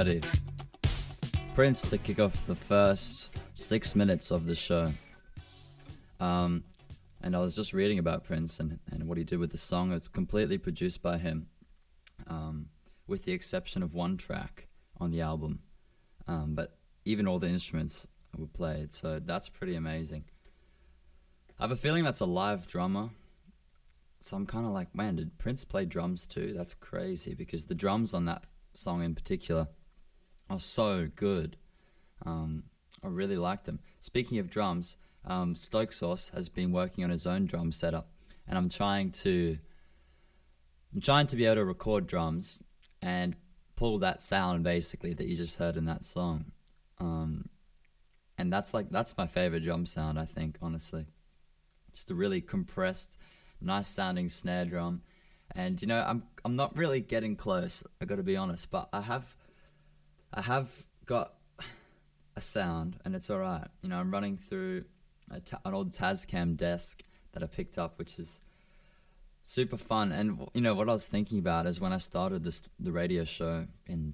Alrighty. Prince to kick off the first 6 minutes of the show. And I was just reading about Prince and what he did with the song. It's completely produced by him, with the exception of one track on the album. But even all the instruments were played, so that's pretty amazing. I have a feeling that's a live drummer. So I'm kind of like, man, did Prince play drums too? That's crazy, because the drums on that song in particular are so good. I really like them. Speaking of drums, Stoke Sauce has been working on his own drum setup, and I'm trying to be able to record drums and pull that sound basically that you just heard in that song. And that's my favorite drum sound, I think, honestly. Just a really compressed, nice sounding snare drum. And you know, I'm not really getting close, I got to be honest, but I have got a sound, and it's all right. You know, I'm running through an old Tascam desk that I picked up, which is super fun. And you know what I was thinking about is when I started the radio show in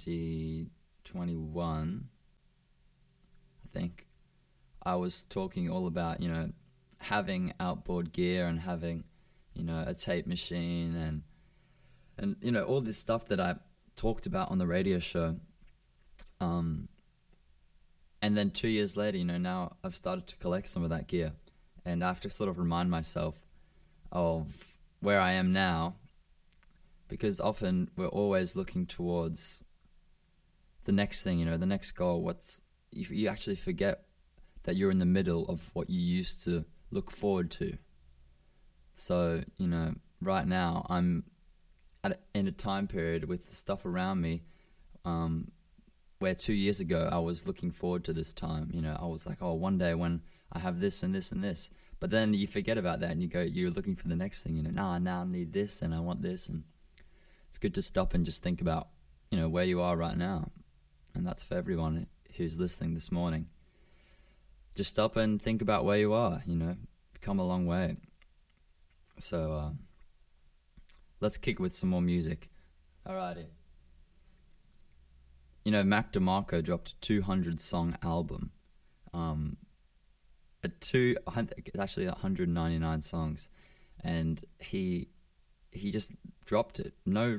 2021, I think, I was talking all about, you know, having outboard gear and having, you know, a tape machine and you know, all this stuff that I talked about on the radio show. And then 2 years later, you know, now I've started to collect some of that gear, and I have to sort of remind myself of where I am now, because often we're always looking towards the next thing, you know, the next goal. You actually forget that you're in the middle of what you used to look forward to. So, you know, right now I'm in a time period with the stuff around me, where 2 years ago I was looking forward to this time. You know, I was like, oh, one day when I have this and this and this. But then you forget about that and you're looking for the next thing. You know, now I need this and I want this. And it's good to stop and just think about, you know, where you are right now. And that's for everyone who's listening this morning. Just stop and think about where you are, you know. You've come a long way. So let's kick with some more music. Alrighty. You know, Mac DeMarco dropped a 200-song album. It's actually 199 songs, and he just dropped it. No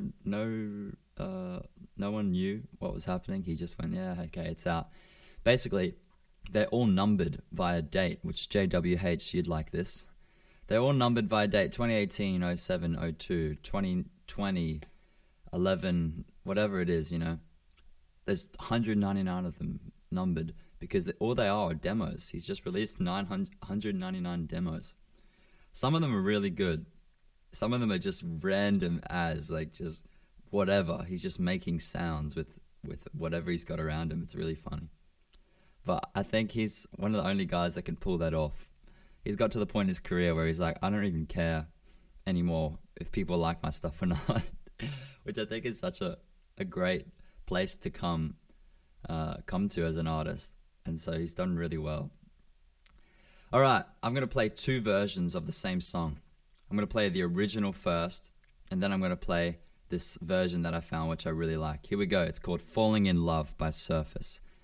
one knew what was happening. He just went, yeah, okay, it's out. Basically, they're all numbered via date, which JWH, you'd like this. They're all numbered via date: 2018, 07, 02, 2020, 11, whatever it is, you know. There's 199 of them numbered because all they are demos. He's just released 199 demos. Some of them are really good. Some of them are just random as, like, just whatever. He's just making sounds with whatever he's got around him. It's really funny. But I think he's one of the only guys that can pull that off. He's got to the point in his career where he's like, I don't even care anymore if people like my stuff or not. Which I think is such a great place to come to as an artist. And so he's done really well. Alright, I'm going to play two versions of the same song. I'm going to play the original first, and then I'm going to play this version that I found, which I really like. Here we go. It's called Falling in Love by Surface.